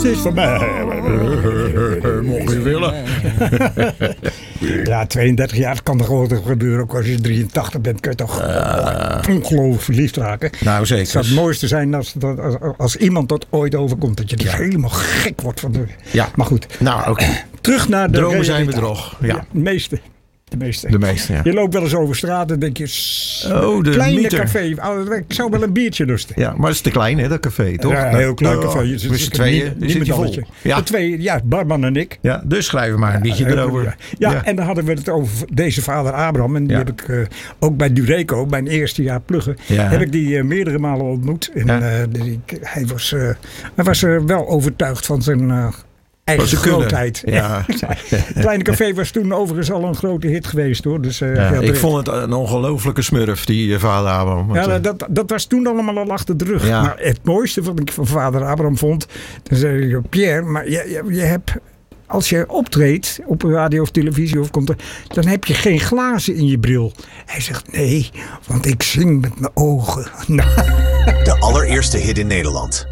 Ze is van mij. Mocht je willen. Ja, 32 jaar, het kan toch gewoon gebeuren. Ook als je 83 bent, kun je toch ongelooflijk verliefd raken. Nou, zeker. Het zou het mooiste zijn als iemand dat ooit overkomt. Dat je dus helemaal gek wordt van de... Ja. Maar goed. Nou, oké. Terug naar de Dromen zijn realiteit. bedrog. Ja. De meeste. De meeste, ja. Je loopt wel eens over straat en denk je... Oh, de kleine meter. café. Oh, ik zou wel een biertje lusten. Ja, maar het is te klein, hè, dat café, toch? Ja, een heel klein café. Met z'n tweeën zit hij vol. Ja. De twee, ja, barman en ik. Ja, dus schrijven maar een beetje erover. Ja, en dan hadden we het over deze vader Abraham. En die heb ik ook bij Dureco, mijn eerste jaar pluggen, heb ik die meerdere malen ontmoet. En hij was wel overtuigd van zijn... eigen grootheid. Ja. Kleine café was toen overigens al een grote hit geweest, hoor. Dus, ik vond het een ongelofelijke smurf, die vader Abraham. Ja, dat was toen allemaal al achter de rug. Ja. Maar het mooiste wat ik van vader Abraham vond... Dan zei ik, Pierre, maar je hebt... Als je optreedt op radio of televisie of komt dan heb je geen glazen in je bril. Hij zegt, nee, want ik zing met mijn ogen. De allereerste hit in Nederland.